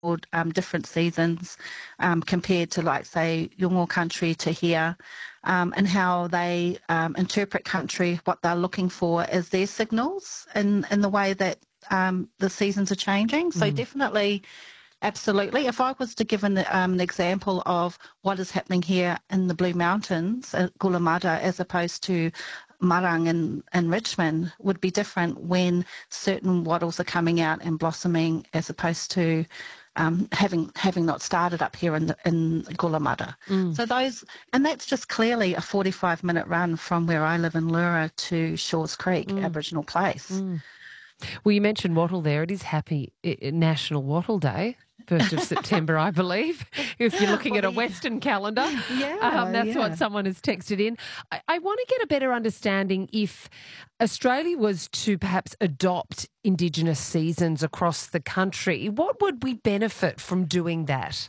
different seasons compared to, like, say, Yolngu country to here, and how they interpret country, what they're looking for as their signals in the way that the seasons are changing. So definitely, absolutely. If I was to give an example of what is happening here in the Blue Mountains at Gulamata as opposed to Marang in Richmond, would be different when certain wattles are coming out and blossoming as opposed to having not started up here in Gulamata. So and that's just clearly a 45-minute run from where I live in Lura to Shaw's Creek Aboriginal Place. Well, you mentioned wattle there. It is Happy National Wattle Day. 1st of September, I believe, if you're looking at a Western calendar. That's what someone has texted in. I want to get a better understanding if Australia was to perhaps adopt Indigenous seasons across the country, what would we benefit from doing that?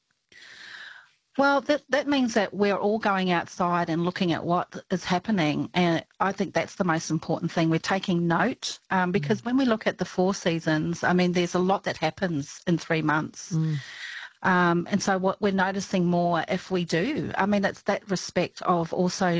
Well, that means that we're all going outside and looking at what is happening, and I think that's the most important thing. We're taking note because when we look at the 4 seasons, I mean, there's a lot that happens in 3 months. And so what we're noticing more if we do, I mean, it's that respect of also,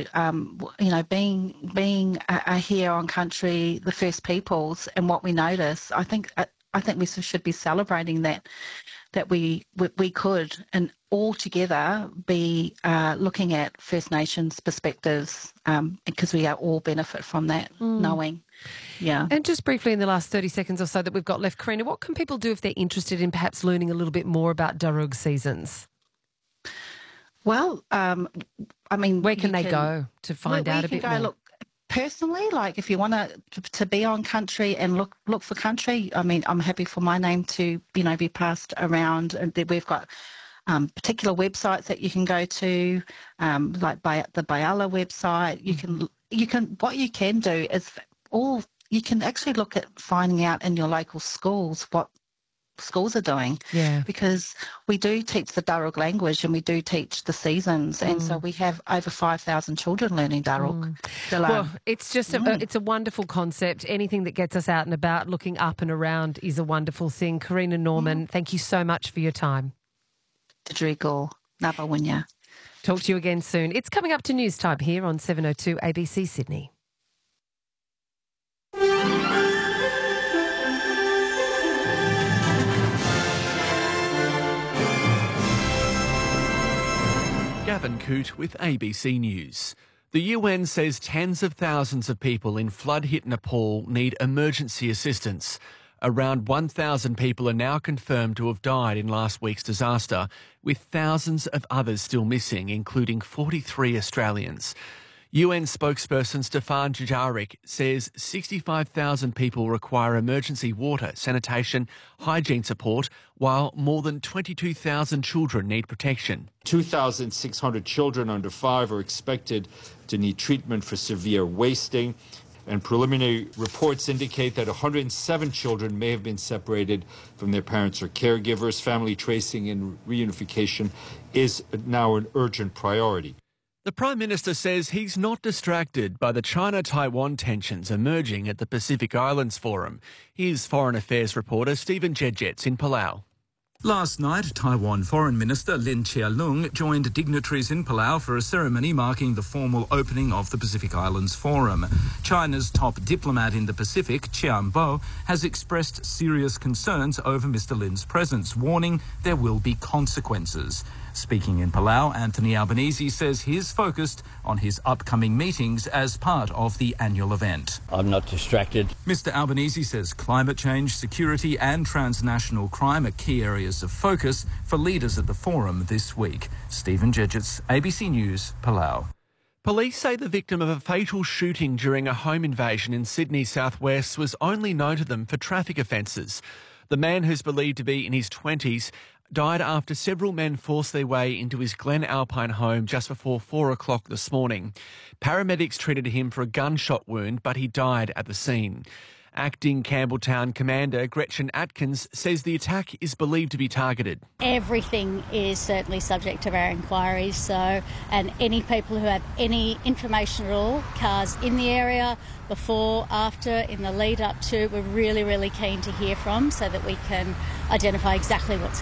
being here on country, the First Peoples, and what we notice. I think we should be celebrating that we could and all together be looking at First Nations perspectives because we all benefit from that knowing. Yeah. And just briefly in the last 30 seconds or so that we've got left, Karina, what can people do if they're interested in perhaps learning a little bit more about Darug seasons? Well, I mean... Where can they go to find out a bit more? Look, personally, like if you want to be on country and look for country, I mean, I'm happy for my name to, be passed around. And we've got particular websites that you can go to, like the Bayala website. What you can do is you can actually look at finding out in your local schools what schools are doing, because we do teach the Darug language and we do teach the seasons, and so we have over 5,000 children learning Darug. Well, it's just it's a wonderful concept. Anything that gets us out and about, looking up and around, is a wonderful thing. Karina Norman, thank you so much for your time. Tadrigal, Nabawinya. Talk to you again soon. It's coming up to news time here on 702 ABC Sydney. Gavin Coote with ABC News. The UN says tens of thousands of people in flood-hit Nepal need emergency assistance. Around 1,000 people are now confirmed to have died in last week's disaster, with thousands of others still missing, including 43 Australians. UN spokesperson Stefan Dujarric says 65,000 people require emergency water, sanitation, hygiene support, while more than 22,000 children need protection. 2,600 children under 5 are expected to need treatment for severe wasting, and preliminary reports indicate that 107 children may have been separated from their parents or caregivers. Family tracing and reunification is now an urgent priority. The Prime Minister says he's not distracted by the China-Taiwan tensions emerging at the Pacific Islands Forum. Here's Foreign Affairs reporter Stephen Jedgetts in Palau. Last night, Taiwan Foreign Minister Lin Chia-lung joined dignitaries in Palau for a ceremony marking the formal opening of the Pacific Islands Forum. China's top diplomat in the Pacific, Chiam Bo, has expressed serious concerns over Mr. Lin's presence, warning there will be consequences. Speaking in Palau, Anthony Albanese says he's focused on his upcoming meetings as part of the annual event. I'm not distracted. Mr. Albanese says climate change, security and transnational crime are key areas of focus for leaders at the forum this week. Stephen Jedgetts, ABC News, Palau. Police say the victim of a fatal shooting during a home invasion in Sydney southwest was only known to them for traffic offences. The man, who's believed to be in his 20s, died after several men forced their way into his Glen Alpine home just before 4 o'clock this morning. Paramedics treated him for a gunshot wound, but he died at the scene. Acting Campbelltown Commander Gretchen Atkins says the attack is believed to be targeted. Everything is certainly subject to our inquiries, and any people who have any information at all, cars in the area, before, after, in the lead up to, we're really, really keen to hear from so that we can identify exactly what's